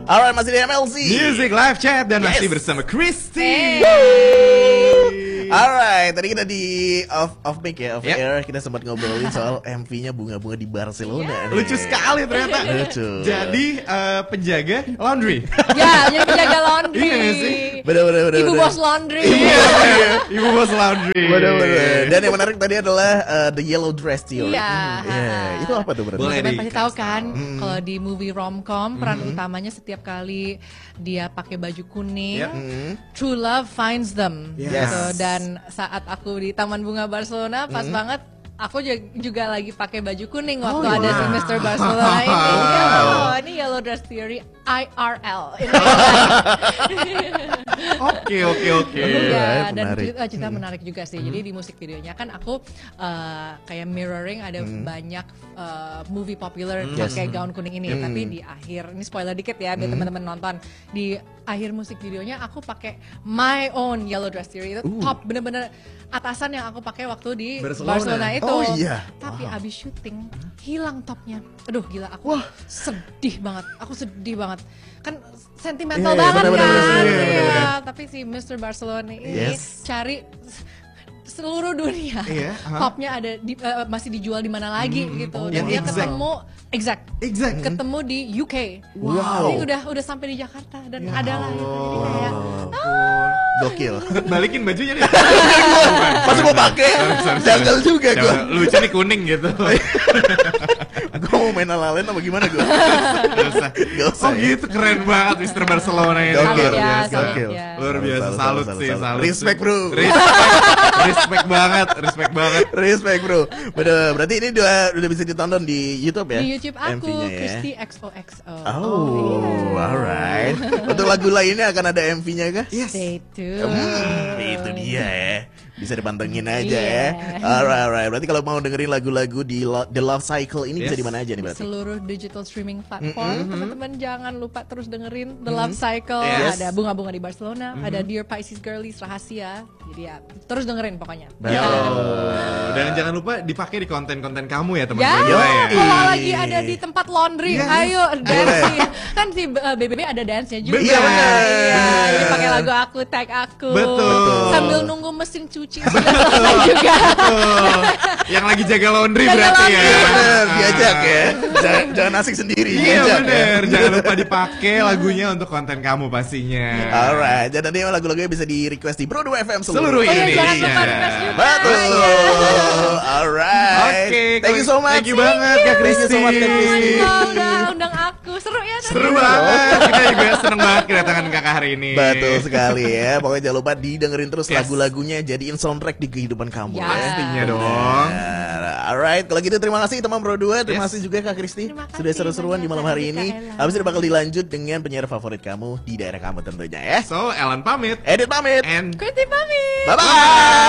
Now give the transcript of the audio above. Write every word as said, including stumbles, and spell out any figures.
Alright, masih di M L C Music Live Chat dan yes. masih bersama Christy. Alright, tadi kita di off off mic ya, off yep. air kita sempat ngobrolin soal M V-nya bunga-bunga di Barcelona. Yeah. Lucu sekali ternyata. Lucu. Jadi uh, penjaga laundry. Ya, jadi penjaga laundry. Iya gak sih? Bener, bener, bener, Ibu bener. bos laundry. Iya, ibu bos laundry. Bener, bener. Dan yang menarik tadi adalah uh, The Yellow Dress Theory. Iya. Hmm, yeah. Itu apa tuh berarti? Boleh Teman-teman di- pasti tahu kan, Hmm. kalau di movie romcom peran utamanya setiap kali dia pakai baju kuning, Yep. Hmm. true love finds them. Yes. Gitu. Dan saat aku di Taman Bunga Barcelona, pas banget aku ju- juga lagi pakai baju kuning waktu Oh, ada iya. si mister Barcelona ini. Oh, ini Yellow Dress Theory I R L. Oke, oke, oke. Alright, Iya, dan menarik. cerita, cerita menarik juga sih. Jadi di musik videonya kan aku uh, kayak mirroring ada banyak uh, movie popular pakai gaun kuning ini. Tapi di akhir, ini spoiler dikit ya biar teman-teman nonton. Di akhir musik videonya aku pakai my own Yellow Dress Theory. Itu Uh. top, bener-bener atasan yang aku pakai waktu di Barcelona. Barcelona, itu. Oh, iya. Tapi Wow. abis syuting hilang topnya. Aduh gila, aku Wah. sedih banget. Aku sedih banget. Kan sentimental Iya, banget bener, bener, kan. bener, bener, Iya, bener. tapi si mister Barcelona ini Yes. cari seluruh dunia. Iya, aha. Topnya ada di, eh, masih dijual di mana lagi gitu. Dan yang dia exact. ketemu exact. Exact. Ketemu di U K. Wow. Jadi udah udah sampai di Jakarta dan Ya ada lah gitu. Jadi kayak Gokil. Balikin bajunya nih. Pas gue pakai, janggal juga gue. Coba, lucu nih kuning gitu. Gue mau main ala-alain apa gimana gue? Gak usah. Gak usah. Oh gitu, keren banget mister Barcelona ini. Gokil. Luar biasa. Gokil. Luar biasa, Salut, salut salut, sih, salut. salut. Respect, bro. Respect. Respect banget, respect banget. Respect bro. Bener, berarti ini udah udah bisa ditonton di YouTube ya? di YouTube aku M V-nya ya? Christy X O X O. Oh, alright. Untuk lagu lainnya akan ada M V-nya kah? Stay tuned. Hmm, itu dia ya. Bisa dipantengin aja ya. Iya. Alright, alright. Berarti kalau mau dengerin lagu-lagu di Lo- The Love Cycle ini bisa Yes. di mana aja nih berarti? Seluruh digital streaming platform, teman-teman jangan lupa terus dengerin The Love Cycle. Yes. Ada bunga-bunga di Barcelona, ada Dear Pisces Girlies Rahasia. Jadi ya terus dengerin pokoknya. Betul. Oh, dan jangan lupa dipakai di konten-konten kamu ya Ya, teman-teman. Yo. ya. kalau lagi ada di tempat laundry, Yes. ayo dance. Kan si uh, B B B ada dance-nya juga. Betul. Iya, jadi pakai lagu aku, tag aku. Betul. Sambil nunggu mesin cuci sudah selesai juga. Tuh, yang lagi jaga laundry Jaga berarti laundry. ya. Bener, diajak ya. Jangan, jangan asik sendiri, Iya diajak bener, ya. jangan lupa dipakai lagunya untuk konten kamu pastinya. Alright, dan nanti lagu-lagunya bisa di request di Bro dua F M Seluruh Oh iya, jangan Indonesia. lupa request juga. Betul. Iya. Alright. Oke, Thank you so much. thank you banget, Kak Thank you so much, Kak Christy. Christy. Oh, udah undang aku, seru ya tadi. Seru banget, kita juga seneng banget kedatangan kakak hari ini. Betul sekali ya. Pokoknya jangan lupa didengerin terus Yes. lagu-lagunya, jadiin soundtrack di kehidupan kamu. Ya. Pastinya dong. Nah, alright, kalau gitu terima kasih teman Bro dua, terima Yes. kasih juga Kak Christy. Terima kasih Sudah seru-seruan di malam hari ini. banyak, Kak Ella. Habis ini bakal dilanjut dengan penyiar favorit kamu di daerah kamu tentunya ya. So, Ellen pamit. Edit pamit. And Kritik pamit. Bye bye.